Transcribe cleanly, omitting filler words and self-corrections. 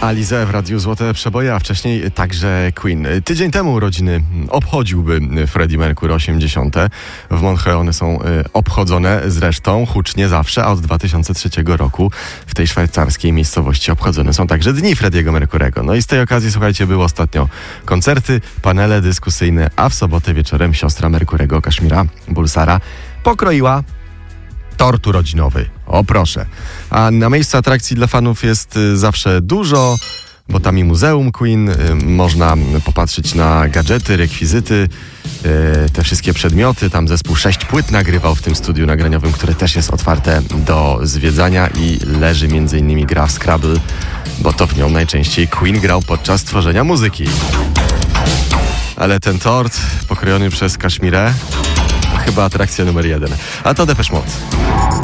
Alizé w Radiu Złote Przeboje, a wcześniej także Queen. Tydzień temu urodziny obchodziłby Freddie Mercury 80. W Montreal one są obchodzone zresztą hucznie zawsze, a od 2003 roku w tej szwajcarskiej miejscowości obchodzone są także dni Freddiego Mercurego. No i z tej okazji, słuchajcie, były ostatnio koncerty, panele dyskusyjne, a w sobotę wieczorem siostra Mercurego, Kashmira Bulsara, pokroiła tort urodzinowy. O proszę. A na miejscu atrakcji dla fanów jest zawsze dużo, bo tam i muzeum Queen, można popatrzeć na gadżety, rekwizyty, te wszystkie przedmioty. Tam zespół 6 płyt nagrywał w tym studiu nagraniowym, które też jest otwarte do zwiedzania i leży m.in. gra w Scrabble, bo to w nią najczęściej Queen grał podczas tworzenia muzyki. Ale ten tort pokrojony przez Kashmirę chyba atrakcja numer 1. A to Depeche Mode.